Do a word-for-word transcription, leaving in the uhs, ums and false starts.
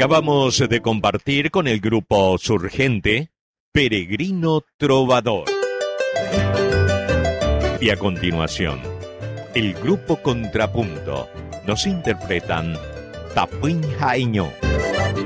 Acabamos de compartir con el grupo Surgente Peregrino Trovador. Y a continuación, el grupo Contrapunto nos interpretan Tapuin Jaiño.